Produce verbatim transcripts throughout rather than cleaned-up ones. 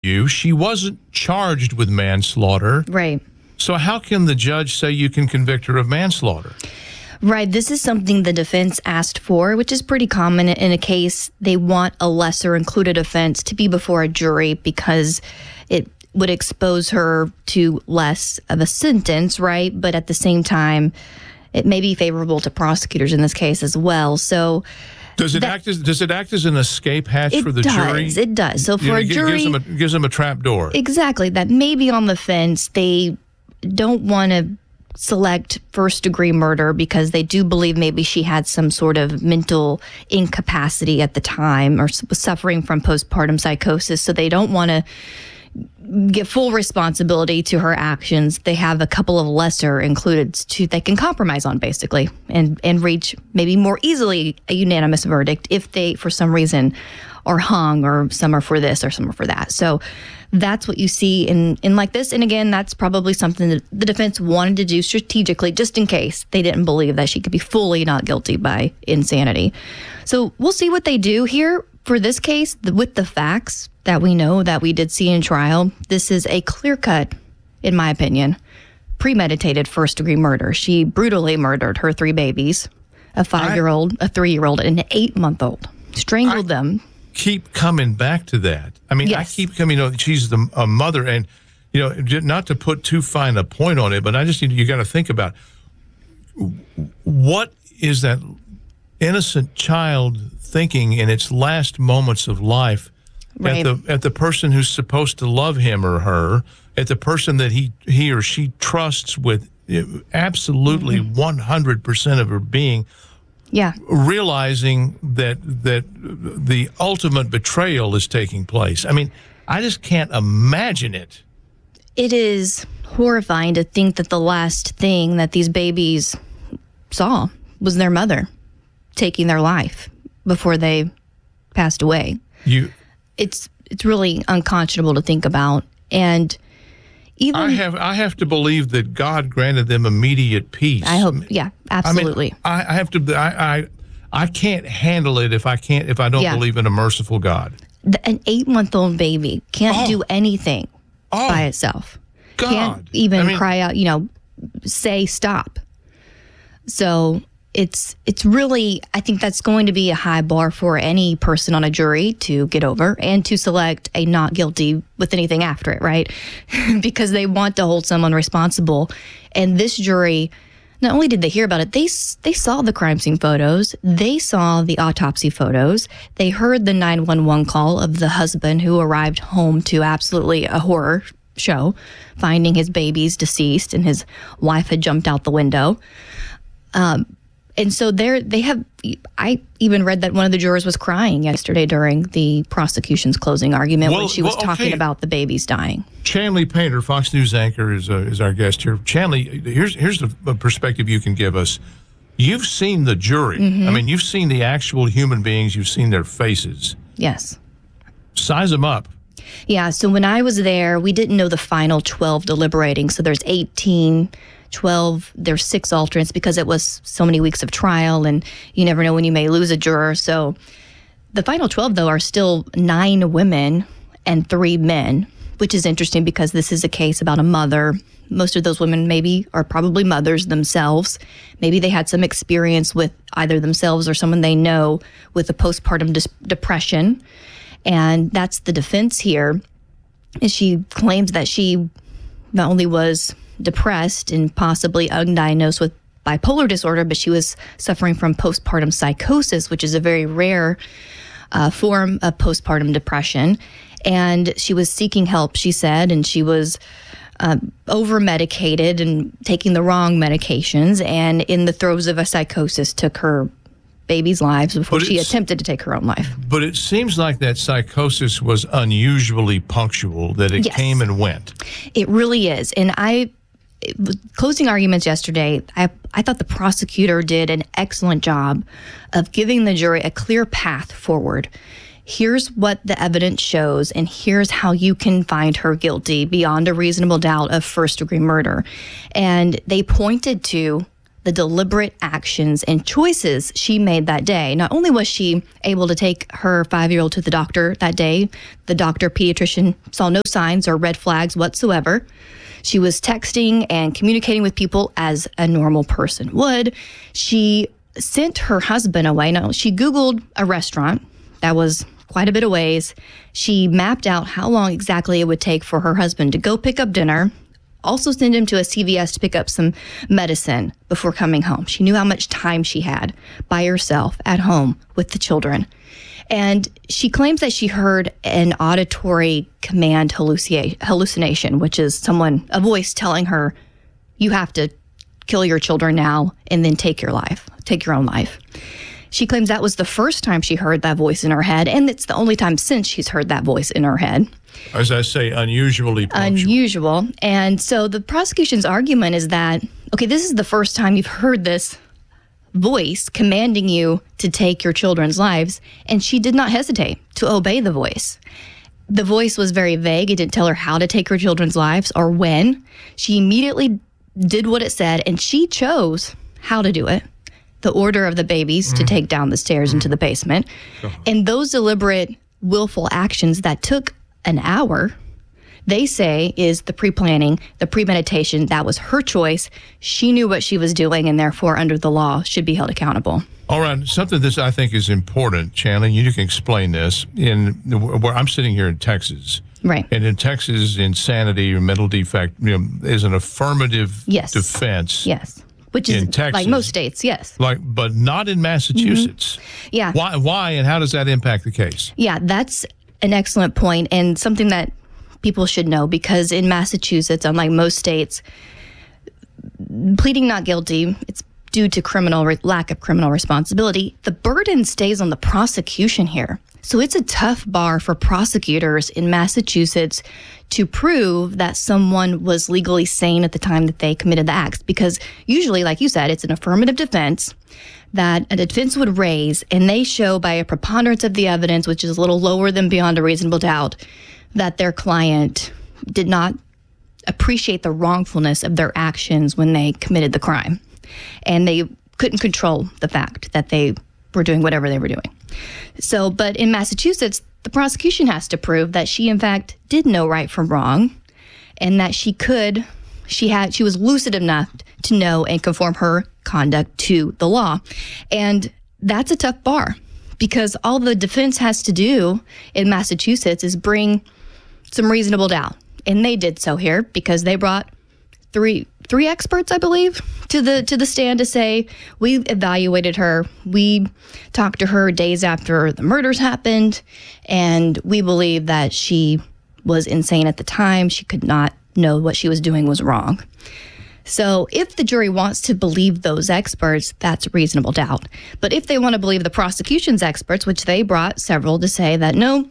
you. She wasn't charged with manslaughter. Right. So how can the judge say you can convict her of manslaughter? Right. This is something the defense asked for, which is pretty common in a case. They want a lesser included offense to be before a jury because it would expose her to less of a sentence, right? But at the same time, it may be favorable to prosecutors in this case as well. So does it that, act as does it act as an escape hatch for the does, jury? It does. So for you know, a jury, gives them a, gives them a trap door. Exactly. That may be on the fence. They don't want to select first degree murder because they do believe maybe she had some sort of mental incapacity at the time or was suffering from postpartum psychosis. So they don't want to give full responsibility to her actions. They have a couple of lesser included to they can compromise on basically and, and reach maybe more easily a unanimous verdict if they, for some reason, are hung or some are for this or some are for that. So that's what you see in, in like this. And again, that's probably something that the defense wanted to do strategically just in case they didn't believe that she could be fully not guilty by insanity. So we'll see what they do here. For this case, with the facts that we know that we did see in trial, this is a clear-cut, in my opinion, premeditated first-degree murder. She brutally murdered her three babies, a five-year-old, a three-year-old, and an eight-month-old. Strangled I them. Keep coming back to that. I mean, yes. I keep coming, you know, she's the, a mother, and, you know, not to put too fine a point on it, but I just, you, you got to think about what is that innocent child thinking in its last moments of life right. at the at the person who's supposed to love him or her, at the person that he he or she trusts with absolutely mm-hmm. one hundred percent of her being, yeah, realizing that that the ultimate betrayal is taking place. I mean, I just can't imagine it. It is horrifying to think that the last thing that these babies saw was their mother taking their life before they passed away. You, it's it's really unconscionable to think about, and even I have I have to believe that God granted them immediate peace. I hope, yeah, absolutely. I, mean, I, I have to. I, I I can't handle it if I can't if I don't yeah. believe in a merciful God. The, an eight-month-old baby can't oh. do anything oh. by itself. God. Can't even I mean, cry out. You know, say stop. So. It's it's really, I think that's going to be a high bar for any person on a jury to get over and to select a not guilty with anything after it, right? Because they want to hold someone responsible. And this jury, not only did they hear about it, they they saw the crime scene photos, they saw the autopsy photos, they heard the nine one one call of the husband who arrived home to absolutely a horror show, finding his babies deceased and his wife had jumped out the window. Um, And so there, they have, I even read that one of the jurors was crying yesterday during the prosecution's closing argument well, when she was well, okay. talking about the babies dying. Chanley Painter, Fox News anchor, is uh, is our guest here. Chanley, here's here's the perspective you can give us. You've seen the jury. Mm-hmm. I mean, you've seen the actual human beings. You've seen their faces. Yes. Size them up. Yeah, so when I was there, we didn't know the final twelve deliberating. So there's eighteen, twelve, there's six alternates because it was so many weeks of trial and you never know when you may lose a juror. So the final twelve, though, are still nine women and three men, which is interesting because this is a case about a mother. Most of those women maybe are probably mothers themselves. Maybe they had some experience with either themselves or someone they know with a postpartum dis- depression. And that's the defense here. Is she claims that she not only was depressed and possibly undiagnosed with bipolar disorder, but she was suffering from postpartum psychosis, which is a very rare uh, form of postpartum depression. And she was seeking help, she said, and she was uh, over-medicated and taking the wrong medications, and in the throes of a psychosis took her babies' lives before she attempted to take her own life. But it seems like that psychosis was unusually punctual, that it yes. came and went. It really is. And I, closing arguments yesterday, I, I thought the prosecutor did an excellent job of giving the jury a clear path forward. Here's what the evidence shows, and here's how you can find her guilty beyond a reasonable doubt of first-degree murder. And they pointed to the deliberate actions and choices she made that day. Not only was she able to take her five-year-old to the doctor that day, the doctor pediatrician saw no signs or red flags whatsoever. She was texting and communicating with people as a normal person would. She sent her husband away. Now, she Googled a restaurant that was quite a bit of ways. She mapped out how long exactly it would take for her husband to go pick up dinner, also send him to a C V S to pick up some medicine before coming home. She knew how much time she had by herself at home with the children. And she claims that she heard an auditory command hallucia- hallucination, which is someone, a voice telling her, you have to kill your children now and then take your life, take your own life. She claims that was the first time she heard that voice in her head, and it's the only time since she's heard that voice in her head. As I say, unusually punctual. Unusual. And so the prosecution's argument is that, okay, this is the first time you've heard this voice commanding you to take your children's lives, and she did not hesitate to obey the voice. The voice was very vague. It didn't tell her how to take her children's lives or when. She immediately did what it said, and she chose how to do it. The order of the babies mm. to take down the stairs mm. into the basement. Oh. And those deliberate, willful actions that took an hour, they say is the pre-planning, the premeditation. That was her choice. She knew what she was doing, and therefore, under the law, should be held accountable. All right. Something that I think is important, Chanley, you can explain this. In where I'm sitting here in Texas. Right. And in Texas, insanity or mental defect you know, is an affirmative yes. defense. Yes. Which is in Texas, like most states, yes. Like, but not in Massachusetts. Mm-hmm. Yeah. Why? Why, and how does that impact the case? Yeah, that's an excellent point and something that people should know, because in Massachusetts, unlike most states, pleading not guilty, it's due to criminal re- lack of criminal responsibility. The burden stays on the prosecution here. So it's a tough bar for prosecutors in Massachusetts to prove that someone was legally sane at the time that they committed the acts. Because usually, like you said, it's an affirmative defense that a defense would raise, and they show by a preponderance of the evidence, which is a little lower than beyond a reasonable doubt, that their client did not appreciate the wrongfulness of their actions when they committed the crime. And they couldn't control the fact that they were doing whatever they were doing. So, but in Massachusetts, the prosecution has to prove that she, in fact, did know right from wrong, and that she could, she had, she was lucid enough to know and conform her conduct to the law. And that's a tough bar, because all the defense has to do in Massachusetts is bring some reasonable doubt. And they did so here, because they brought three three experts, I believe, to the to the stand to say, we evaluated her, we talked to her days after the murders happened, and we believe that she was insane at the time. She could not know what she was doing was wrong. So if the jury wants to believe those experts, that's reasonable doubt. But if they want to believe the prosecution's experts, which they brought several to say that, no,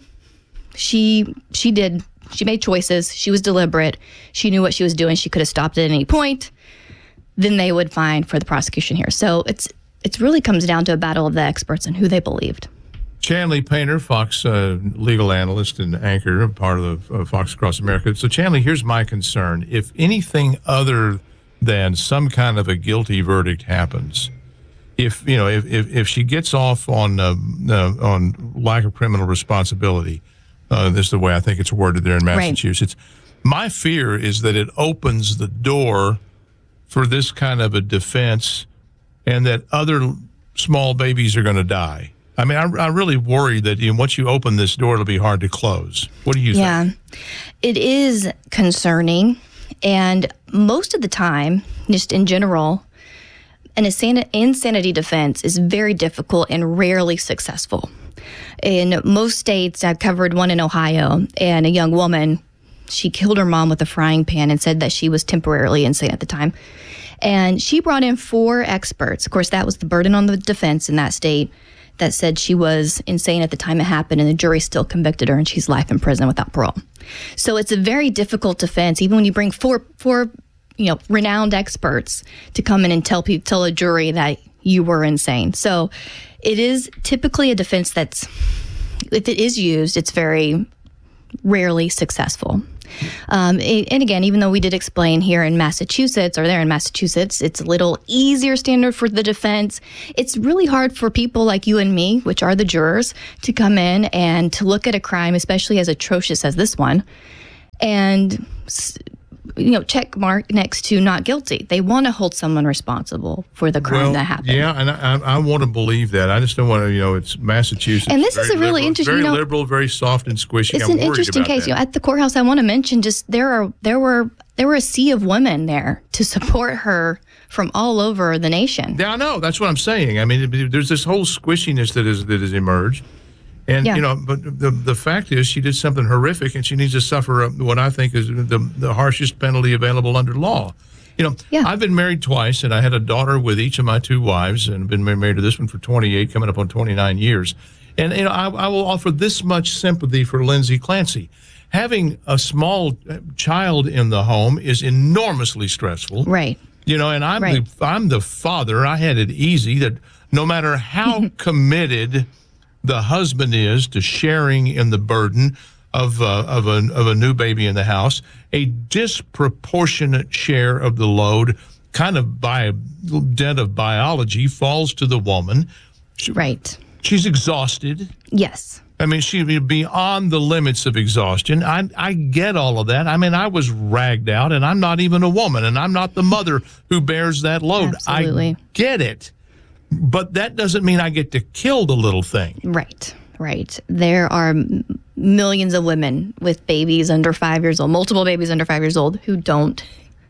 she she did She made choices. She was deliberate. She knew what she was doing. She could have stopped at any point. Then they would find for the prosecution here. So it's it's really comes down to a battle of the experts and who they believed. Chanley Painter, Fox uh, legal analyst and anchor, part of the, uh, Fox Across America. So, Chanley, here's my concern. If anything other than some kind of a guilty verdict happens, if you know, if if, if she gets off on uh, uh, on lack of criminal responsibility. Uh, this is the way I think it's worded there in Massachusetts. Right. My fear is that it opens the door for this kind of a defense, and that other small babies are going to die. I mean, I, I really worry that you know, once you open this door, it'll be hard to close. What do you yeah, think? Yeah, it is concerning. And most of the time, just in general, an insanity defense is very difficult and rarely successful. In most states, I've covered one in Ohio, and a young woman, she killed her mom with a frying pan and said that she was temporarily insane at the time. And she brought in four experts. Of course, that was the burden on the defense in that state, that said she was insane at the time it happened, and the jury still convicted her, and she's life in prison without parole. So it's a very difficult defense, even when you bring four, four, you know, renowned experts to come in and tell people, tell a jury that you were insane. So it is typically a defense that's, if it is used, it's very rarely successful. Um, and again, even though we did explain here in Massachusetts, or there in Massachusetts, it's a little easier standard for the defense. It's really hard for people like you and me, which are the jurors, to come in and to look at a crime, especially as atrocious as this one, and you know, check mark next to not guilty. They want to hold someone responsible for the crime well, that happened. Yeah, and I, I want to believe that. I just don't want to, you know, it's Massachusetts. And this is a really liberal, interesting, very you know, liberal, very soft and squishy. It's I'm an worried interesting about case. that. You know, at the courthouse, I want to mention just there are there were there were a sea of women there to support her from all over the nation. Yeah, I know. That's what I'm saying. I mean, there's this whole squishiness that is that has emerged. And, Yeah. you know, but the the fact is she did something horrific, and she needs to suffer what I think is the, the harshest penalty available under law. You know, Yeah. I've been married twice, and I had a daughter with each of my two wives, and been married to this one for twenty-eight, coming up on twenty-nine years. And, you know, I, I will offer this much sympathy for Lindsay Clancy. Having a small child in the home is enormously stressful. Right. You know, and I'm Right. the I'm the father. I had it easy that no matter how committed the husband is to sharing in the burden of uh, of a of a new baby in the house, a disproportionate share of the load, kind of by dint of biology, falls to the woman. She, Right. She's exhausted. Yes. I mean, she'd be beyond the limits of exhaustion. I I get all of that. I mean, I was ragged out, and I'm not even a woman, and I'm not the mother who bears that load. Absolutely. I get it. But that doesn't mean I get to kill the little thing. Right. Right. There are m- millions of women with babies under five years old, multiple babies under five years old, who don't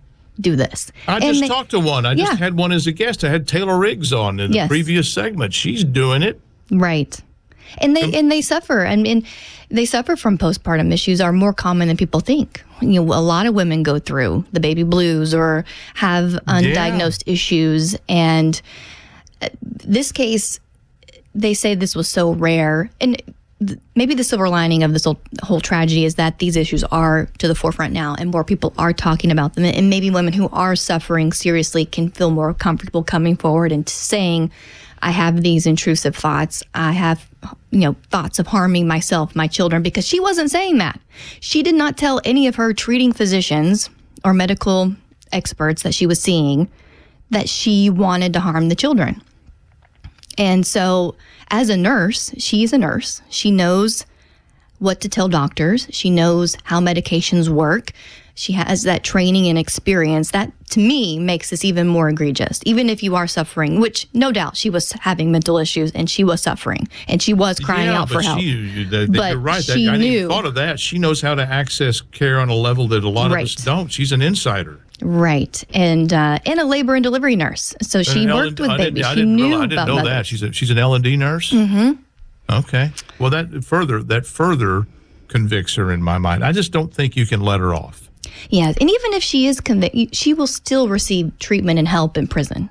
do this. I And just they- talked to one. I just Yeah. had one as a guest. I had Taylor Riggs on in the Yes. previous segment. She's doing it. Right. And they and they suffer. I mean, they suffer from postpartum issues are more common than people think. You know, a lot of women go through the baby blues or have undiagnosed issues. And uh, this case, they say this was so rare. And th- maybe the silver lining of this whole, whole tragedy is that these issues are to the forefront now and more people are talking about them. And maybe women who are suffering seriously can feel more comfortable coming forward and saying, I have these intrusive thoughts. I have, you know, thoughts of harming myself, my children, because she wasn't saying that. She did not tell any of her treating physicians or medical experts that she was seeing that she wanted to harm the children. And so as a nurse, she's a nurse. She knows what to tell doctors. She knows how medications work. She has that training and experience. That, to me, makes this even more egregious. Even if you are suffering, which no doubt she was having mental issues and she was suffering and she was crying yeah, out but for help. She, you, the, the, But you're right. That, she I knew- didn't thought of that. She knows how to access care on a level that a lot Right. of us don't. She's an insider. Right. And uh, and a labor and delivery nurse. So she And worked Ellen- with I didn't- babies. I She didn't knew realize- I didn't about know mothers. that. She's a, she's an L and D nurse. Mm-hmm. Okay. Well, that further that further convicts her in my mind. I just don't think you can let her off. Yes, and even if she is convicted, she will still receive treatment and help in prison.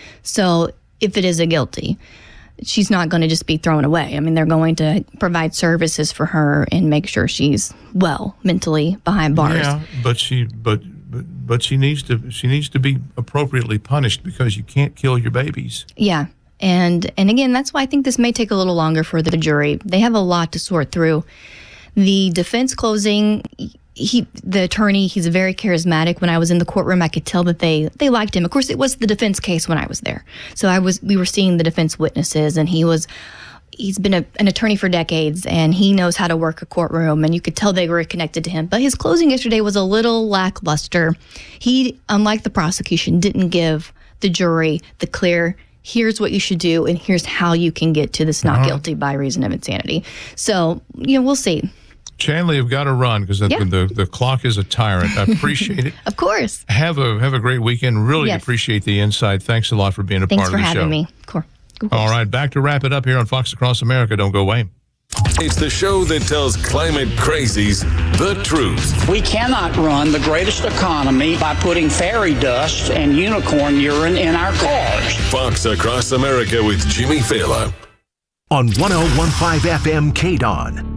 So if it is a guilty, she's not going to just be thrown away. I mean, they're going to provide services for her and make sure she's well mentally behind bars. Yeah, but she but, but but she needs to she needs to be appropriately punished because you can't kill your babies. Yeah. And and again, that's why I think this may take a little longer for the jury. They have a lot to sort through. The defense closing, he the attorney, he's very charismatic. When I was in the courtroom, I could tell that they they liked him. Of course, it was the defense case when I was there. So I was we were seeing the defense witnesses, and he was he's been a, an attorney for decades, and he knows how to work a courtroom, and you could tell they were connected to him. But his closing yesterday was a little lackluster. He, unlike the prosecution, didn't give the jury the clear, here's what you should do, and here's how you can get to this not Uh-huh. guilty by reason of insanity. So, you know, we'll see. Chanley, you've got to run because the, Yeah. the the clock is a tyrant. I appreciate it. Of course. Have a have a great weekend. Really Yes. appreciate the insight. Thanks a lot for being a Thanks part for of the having show. me. Cool. Cool. All right, back to wrap it up here on Fox Across America. Don't go away. It's the show that tells climate crazies the truth. We cannot run the greatest economy by putting fairy dust and unicorn urine in our cars. Fox Across America with Jimmy Fallon. On one oh one point five F M K D O N.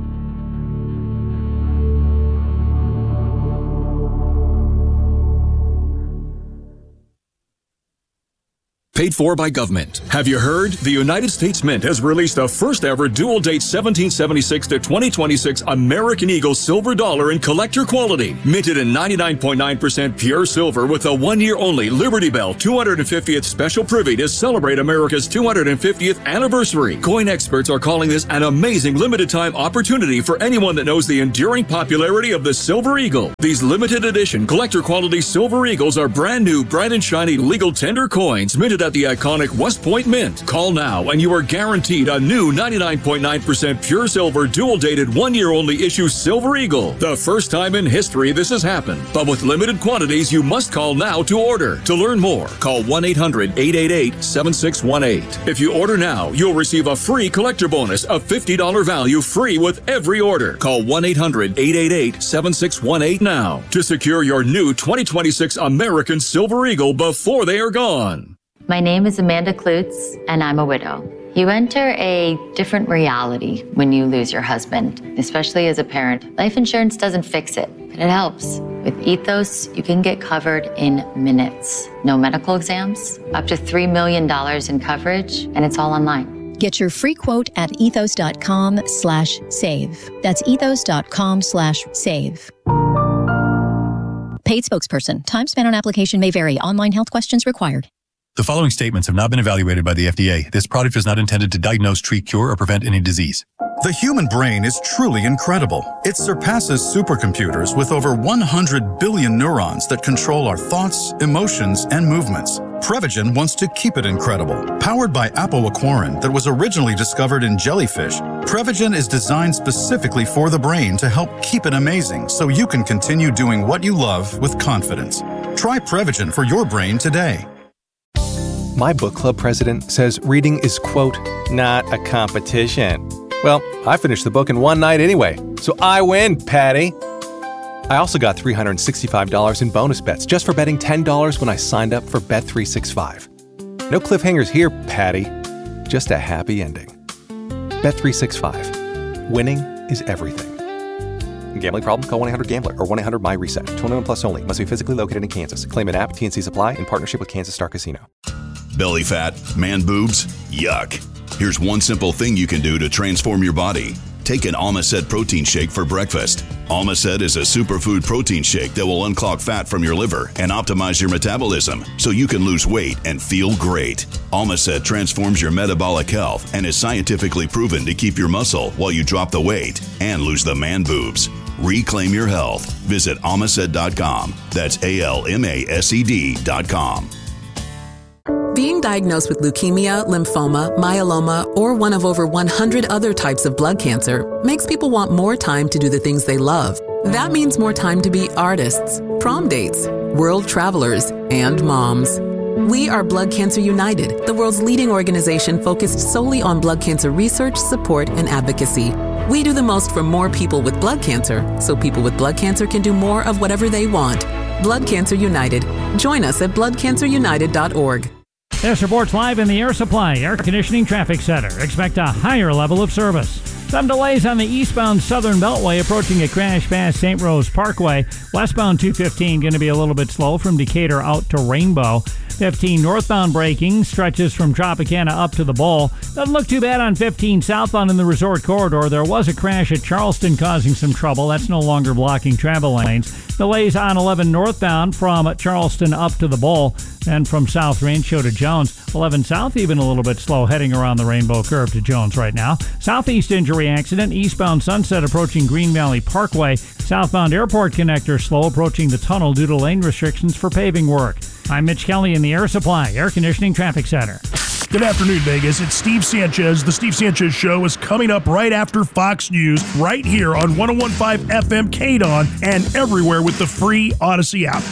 Paid for by government. Have you heard? The United States Mint has released the first ever dual date seventeen seventy-six to twenty twenty-six American Eagle silver dollar in collector quality. Minted in ninety-nine point nine percent pure silver with a one year only Liberty Bell two hundred fiftieth special privy to celebrate America's two hundred fiftieth anniversary. Coin experts are calling this an amazing limited time opportunity for anyone that knows the enduring popularity of the Silver Eagle. These limited edition collector quality Silver Eagles are brand new, bright and shiny legal tender coins minted at the iconic West Point Mint. Call now and you are guaranteed a new ninety-nine point nine percent pure silver dual dated one year only issue Silver Eagle. The first time in history this has happened, but with limited quantities you must call now to order. To learn more, call one eight hundred eight eight eight seven six one eight. If you order now, you'll receive a free collector bonus of fifty dollars value free with every order. Call one eight hundred eight eight eight seven six one eight now to secure your new twenty twenty-six American Silver Eagle before they are gone. My name is Amanda Klutz, and I'm a widow. You enter a different reality when you lose your husband, especially as a parent. Life insurance doesn't fix it, but it helps. With Ethos, you can get covered in minutes. No medical exams, up to three million dollars in coverage, and it's all online. Get your free quote at ethos.com slash save. That's ethos.com slash save. Paid spokesperson. Time spent on application may vary. Online health questions required. The following statements have not been evaluated by the F D A. This product is not intended to diagnose, treat, cure, or prevent any disease. The human brain is truly incredible. It surpasses supercomputers with over one hundred billion neurons that control our thoughts, emotions, and movements. Prevagen wants to keep it incredible. Powered by apoaquarin that was originally discovered in jellyfish, Prevagen is designed specifically for the brain to help keep it amazing so you can continue doing what you love with confidence. Try Prevagen for your brain today. My book club president says reading is, quote, not a competition. Well, I finished the book in one night anyway, so I win, Patty. I also got three hundred sixty-five dollars in bonus bets just for betting ten dollars when I signed up for Bet three sixty-five. No cliffhangers here, Patty. Just a happy ending. Bet three sixty-five. Winning is everything. Gambling problem? Call one eight hundred gambler or one eight hundred my reset. twenty-one plus only. Must be physically located in Kansas. Claim an app. T N C Supply in partnership with Kansas Star Casino. Belly fat, man boobs, yuck. Here's one simple thing you can do to transform your body. Take an Almacet protein shake for breakfast. Almacet is a superfood protein shake that will unclog fat from your liver and optimize your metabolism so you can lose weight and feel great. Almacet transforms your metabolic health and is scientifically proven to keep your muscle while you drop the weight and lose the man boobs. Reclaim your health. Visit almacet dot com. That's A L M A S E D dot com. Being diagnosed with leukemia, lymphoma, myeloma, or one of over one hundred other types of blood cancer makes people want more time to do the things they love. That means more time to be artists, prom dates, world travelers, and moms. We are Blood Cancer United, the world's leading organization focused solely on blood cancer research, support, and advocacy. We do the most for more people with blood cancer, so people with blood cancer can do more of whatever they want. Blood Cancer United. Join us at blood cancer united dot org. This reports live in the Air Supply Air Conditioning Traffic Center. Expect a higher level of service. Some delays on the eastbound Southern Beltway approaching a crash past Saint Rose Parkway. Westbound two fifteen going to be a little bit slow from Decatur out to Rainbow. fifteen northbound braking stretches from Tropicana up to the Bowl. Doesn't look too bad on fifteen southbound in the Resort Corridor. There was a crash at Charleston causing some trouble. That's no longer blocking travel lanes. Delays on eleven northbound from Charleston up to the Bowl. And from South Rancho to Jones. eleven south even a little bit slow heading around the Rainbow Curve to Jones right now. Southeast injury accident. Eastbound Sunset approaching Green Valley Parkway. Southbound Airport connector slow approaching the tunnel due to lane restrictions for paving work. I'm Mitch Kelly in the Air Supply Air Conditioning Traffic Center. Good afternoon, Vegas. It's Steve Sanchez. The Steve Sanchez Show is coming up right after Fox News, right here on one oh one point five F M K D O N and everywhere with the free Odyssey app.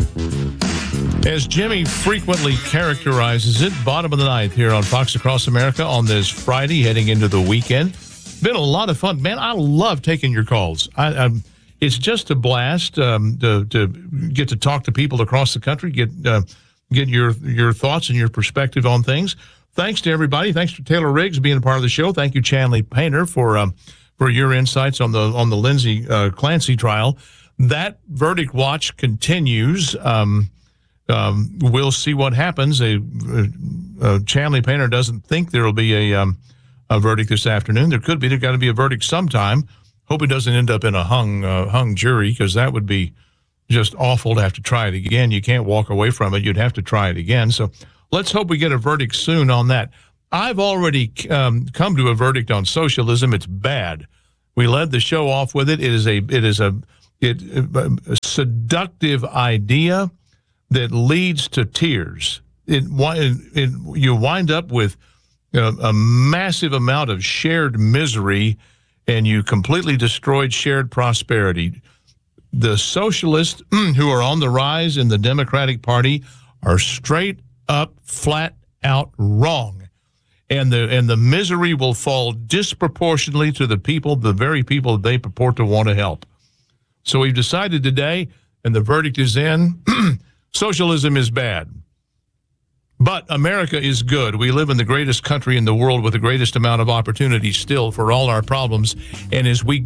As Jimmy frequently characterizes it, bottom of the ninth here on Fox Across America on this Friday, heading into the weekend. Been a lot of fun. Man, I love taking your calls. I, I'm, it's just a blast um, to, to get to talk to people across the country, get uh, get your your thoughts and your perspective on things. Thanks to everybody. Thanks to Taylor Riggs being a part of the show. Thank you, Chanley Painter, for um, for your insights on the on the Lindsay uh, Clancy trial. That verdict watch continues. Um, um, we'll see what happens. A, a Chanley Painter doesn't think there will be a, um, a verdict this afternoon. There could be. There's got to be a verdict sometime. Hope it doesn't end up in a hung uh, hung jury, because that would be just awful to have to try it again. You can't walk away from it. You'd have to try it again. So let's hope we get a verdict soon on that. I've already um, come to a verdict on socialism. It's bad. We led the show off with it. It is a it is a it a seductive idea that leads to tears. It, it, it you wind up with a, a massive amount of shared misery, and you completely destroyed shared prosperity. The socialists who are on the rise in the Democratic Party are straight up, flat out wrong. And the and the misery will fall disproportionately to the people, the very people they purport to want to help. So we've decided today, and the verdict is in, socialism is bad. But America is good. We live in the greatest country in the world with the greatest amount of opportunity still for all our problems. And as we